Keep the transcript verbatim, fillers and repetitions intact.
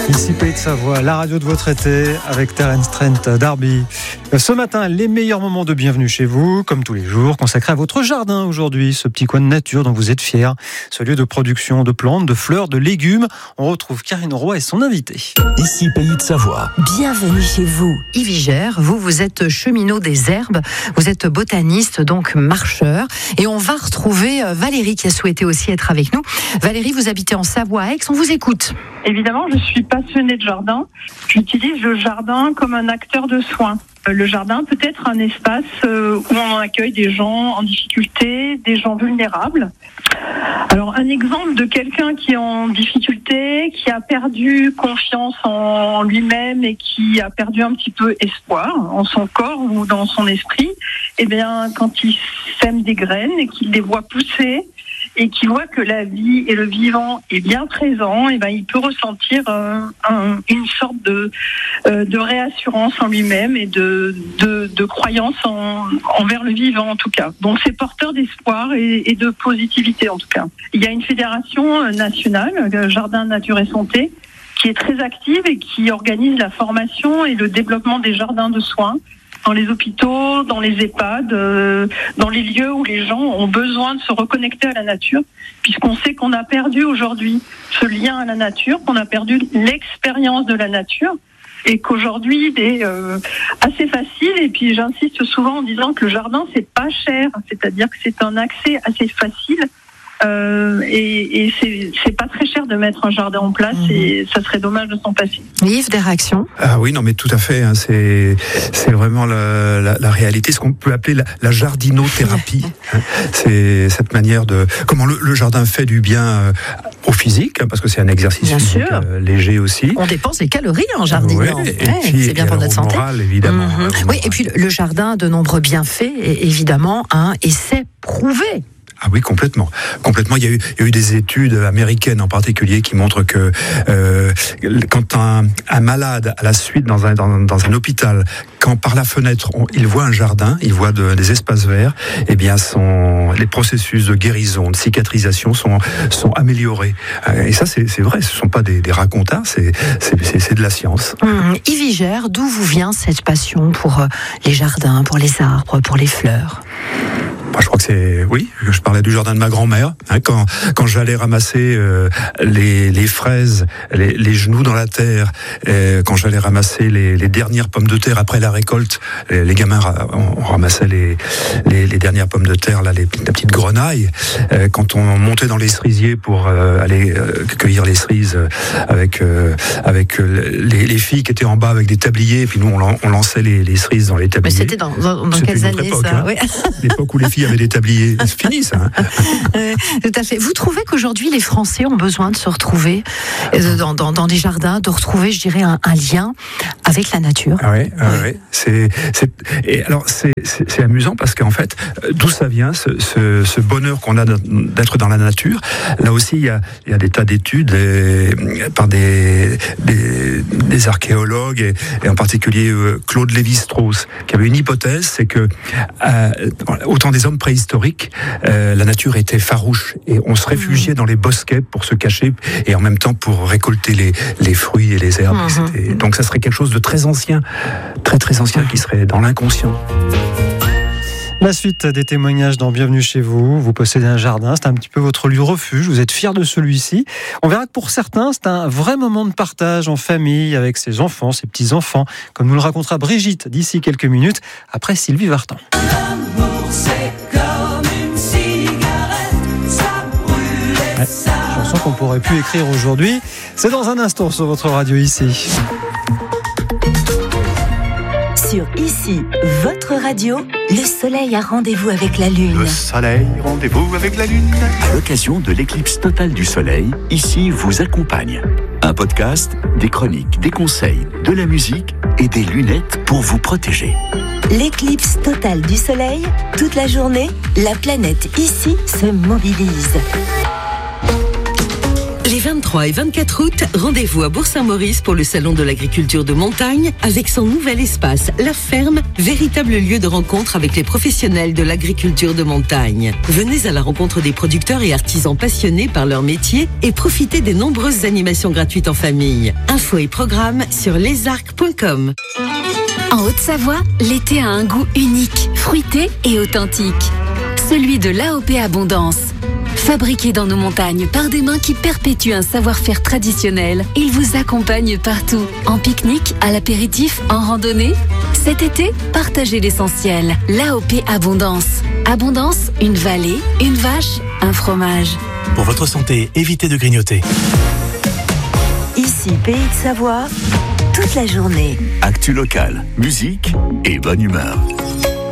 Ici Pays de Savoie, la radio de votre été avec Terence Trent D'Arby. Ce matin, les meilleurs moments de bienvenue chez vous, comme tous les jours, consacrés à votre jardin aujourd'hui, ce petit coin de nature dont vous êtes fiers, ce lieu de production de plantes, de fleurs, de légumes. On retrouve Karine Roy et son invité. Ici Pays de Savoie. Bienvenue chez vous, Yves Gère. Vous, vous êtes cheminot des herbes, vous êtes botaniste, donc marcheur. Et on va retrouver Valérie qui a souhaité aussi être avec nous. Valérie, vous habitez en Savoie à Aix, on vous écoute. Évidemment, je suis passionnée de jardin. J'utilise le jardin comme un acteur de soins. Le jardin peut être un espace où on accueille des gens en difficulté, des gens vulnérables. Alors, un exemple de quelqu'un qui est en difficulté, qui a perdu confiance en lui-même et qui a perdu un petit peu espoir en son corps ou dans son esprit, eh bien, quand il sème des graines et qu'il les voit pousser, et qui voit que la vie et le vivant est bien présent, et ben il peut ressentir euh, un, une sorte de euh, de réassurance en lui-même et de de, de croyance en, envers le vivant en tout cas. Donc c'est porteur d'espoir et, et de positivité en tout cas. Il y a une fédération nationale, le Jardin Nature et Santé, qui est très active et qui organise la formation et le développement des jardins de soins dans les hôpitaux, dans les EHPAD, euh, dans les lieux où les gens ont besoin de se reconnecter à la nature, puisqu'on sait qu'on a perdu aujourd'hui ce lien à la nature, qu'on a perdu l'expérience de la nature, et qu'aujourd'hui il est euh, assez facile. Et puis j'insiste souvent en disant que le jardin c'est pas cher, c'est-à-dire que c'est un accès assez facile. Euh, et, et c'est, c'est pas très cher de mettre un jardin en place, mmh. et ça serait dommage de s'en passer. Yves, des réactions ? Ah oui, non mais tout à fait, hein, c'est, c'est vraiment la, la, la réalité, ce qu'on peut appeler la, la jardinothérapie. Hein, c'est cette manière de... Comment le, le jardin fait du bien euh, au physique, hein, parce que c'est un exercice bien physique euh, léger aussi. On dépense des calories en jardinant. Ouais, et ouais, puis, c'est bien pour notre santé. Moral, évidemment. Mmh. Hein, oui, moral. et puis le jardin a de nombreux bienfaits, évidemment, hein, et c'est prouvé. Ah oui, complètement. Complètement. Il y a eu, il y a eu des études américaines en particulier qui montrent que euh, quand un, un malade à la suite dans un, dans, dans un hôpital, quand par la fenêtre on, il voit un jardin, il voit de, des espaces verts, eh bien son, les processus de guérison, de cicatrisation sont, sont améliorés. Et ça, c'est, c'est vrai. Ce ne sont pas des, des racontars, c'est, c'est, c'est, c'est de la science. Mmh. Yves Gère, d'où vous vient cette passion pour les jardins, pour les arbres, pour les fleurs ? Moi, je crois que c'est, oui, je parlais du jardin de ma grand-mère, hein, quand, quand j'allais ramasser euh, les, les fraises, les, les genoux dans la terre, euh, quand j'allais ramasser les, les dernières pommes de terre après la récolte, les, les gamins, on, on ramassait les, les, les dernières pommes de terre, là, les, la petite grenaille, euh, quand on montait dans les cerisiers pour euh, aller euh, cueillir les cerises avec, euh, avec euh, les, les filles qui étaient en bas avec des tabliers, et puis nous, on, on lançait les, les cerises dans les tabliers. Mais c'était dans, dans, dans quelles années, époque, ça hein, oui. L'époque où les filles avaient des tabliers. C'est fini, ça. Hein. Euh, tout à fait. Vous trouvez qu'aujourd'hui, les Français ont besoin de se retrouver euh, dans, dans, dans des jardins, de retrouver, je dirais, un, un lien avec la nature ? Ah oui, ah oui. C'est, c'est, et alors, c'est, c'est, c'est amusant parce qu'en fait, d'où ça vient, ce, ce, ce bonheur qu'on a d'être dans la nature. Là aussi, il y a, il y a des tas d'études et, par des, des, des archéologues, et, et en particulier euh, Claude Lévi-Strauss, qui avait une hypothèse, c'est que euh, au temps des hommes préhistoriques, euh, la nature était farouche et on se réfugiait mmh. dans les bosquets pour se cacher et en même temps pour récolter les, les fruits et les herbes. Mmh. C'était, donc ça serait quelque chose de très ancien, très très ancien qui serait dans l'inconscient. La suite des témoignages dans Bienvenue chez vous. Vous possédez un jardin, c'est un petit peu votre lieu de refuge, vous êtes fiers de celui-ci. On verra que pour certains, c'est un vrai moment de partage en famille avec ses enfants, ses petits-enfants, comme nous le racontera Brigitte d'ici quelques minutes, après Sylvie Vartan. L'amour, c'est comme une cigarette, ça brûle et ouais, ça... chanson qu'on pourrait plus écrire aujourd'hui. C'est dans un instant sur votre radio ici. Sur Ici, votre radio, le soleil a rendez-vous avec la lune. Le soleil, rendez-vous avec la lune. À l'occasion de l'éclipse totale du soleil, Ici vous accompagne. Un podcast, des chroniques, des conseils, de la musique et des lunettes pour vous protéger. L'éclipse totale du soleil, toute la journée, la planète Ici se mobilise. Les vingt-trois vingt-trois et vingt-quatre août, rendez-vous à Bourg-Saint-Maurice pour le Salon de l'agriculture de montagne avec son nouvel espace, La Ferme, véritable lieu de rencontre avec les professionnels de l'agriculture de montagne. Venez à la rencontre des producteurs et artisans passionnés par leur métier et profitez des nombreuses animations gratuites en famille. Infos et programmes sur lesarcs point com. En Haute-Savoie, l'été a un goût unique, fruité et authentique. Celui de l'A O P Abondance. Fabriqué dans nos montagnes par des mains qui perpétuent un savoir-faire traditionnel, il vous accompagne partout. En pique-nique, à l'apéritif, en randonnée. Cet été, partagez l'essentiel. L'A O P Abondance. Abondance, une vallée, une vache, un fromage. Pour votre santé, évitez de grignoter. Ici, Pays de Savoie, toute la journée. Actu locale, musique et bonne humeur.